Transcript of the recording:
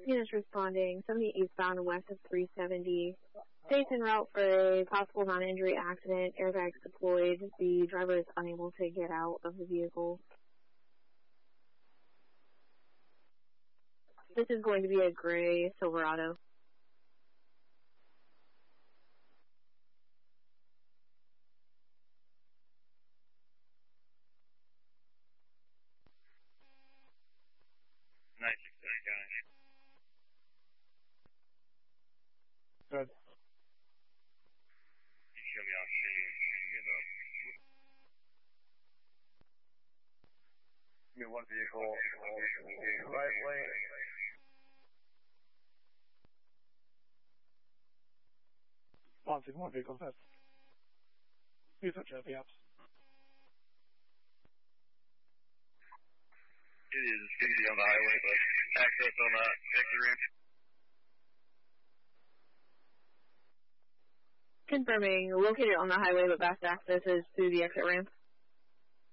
Units responding, 70 eastbound and west of 370. Stays en route for a possible non-injury accident. Airbags deployed. The driver is unable to get out of the vehicle. This is going to be a gray Silverado. Good. You show me on Give me one vehicle. Right lane. One vehicle, that's. Use that Jeff, yes. It is 50 on the highway, but access on the exit ramp. Confirming, located on the highway, but best access is through the exit ramp.